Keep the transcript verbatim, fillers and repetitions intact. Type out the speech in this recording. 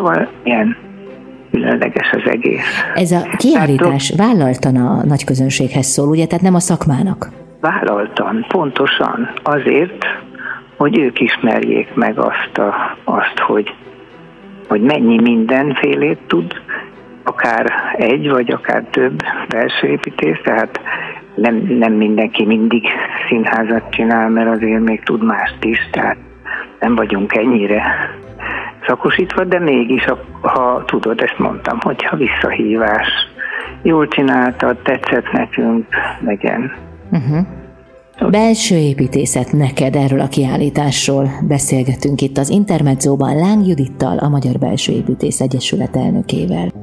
Szóval ilyen különleges az egész. Ez a kiállítás tehát, vállaltan a nagy közönséghez szól, ugye? Tehát nem a szakmának? Vállaltan, pontosan azért, hogy ők ismerjék meg azt, a, azt hogy, hogy mennyi mindenfélét tud, akár egy, vagy akár több belső építész, tehát nem, nem mindenki mindig színházat csinál, mert azért még tud mást is, tehát nem vagyunk ennyire szakosítva, de mégis, ha tudod, ezt mondtam, hogyha visszahívás, jól csináltad, tetszett nekünk, legyen. Uh-huh. Belső építészet neked, erről a kiállításról beszélgetünk itt az Intermedzóban Láng Judittal, a Magyar Belső Építész Egyesület elnökével.